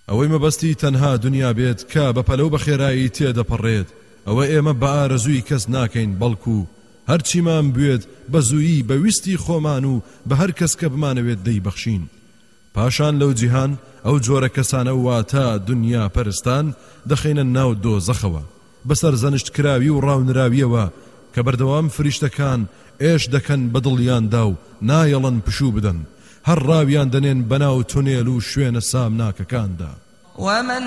ئەوەی مەبەستی تەنها دنیا بێت کە بەپەلەو بە خێرایی تێدەپەڕێت ئەوە ئێمە بە ئارەزووی کەس ناکەین بەڵکو هەرچیمان بوێت بە زوویی بەویستی خۆمان و بە هەر کەس کە بمانەوێت دەیبەخشین. پاشان لەو جیهان ئەو جۆرە کەسانە واتە دنیا پەرستان دەخینە ناو دۆزەخەوە بەسەر زەنشت کراوی و ڕاونراویەوە کە بەردەوام فریشتەکان ئێش دەکەن بە دڵیاندا و نایەڵن پشوو بدەن هەر ڕاویان دەنێن بەناو تونێل و شوێنە سامناکەکاندا.